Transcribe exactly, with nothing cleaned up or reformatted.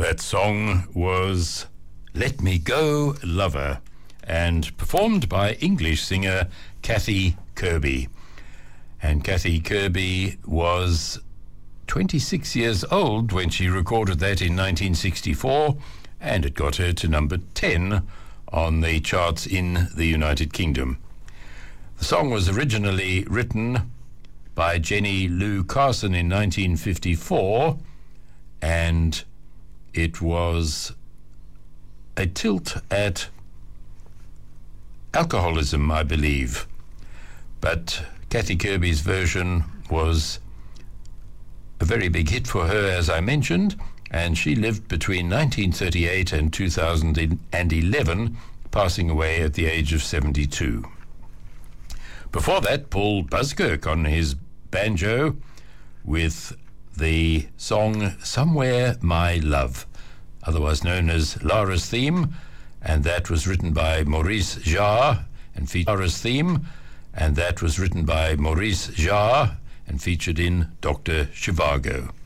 That song was Let Me Go, Lover, and performed by English singer Kathy Kirby. And Kathy Kirby was twenty-six years old when she recorded that in nineteen sixty-four, and it got her to number ten on the charts in the United Kingdom. The song was originally written by Jenny Lou Carson in nineteen fifty-four, and it was a tilt at alcoholism, I believe. But Kathy Kirby's version was a very big hit for her, as I mentioned, and she lived between nineteen thirty-eight and two thousand eleven, passing away at the age of seventy-two. Before that, Paul Buskirk on his banjo with the song Somewhere My Love, otherwise known as Lara's Theme, and that was written by Maurice Jarre and featured Lara's Theme, and that was written by Maurice Jarre and featured in Doctor Zhivago.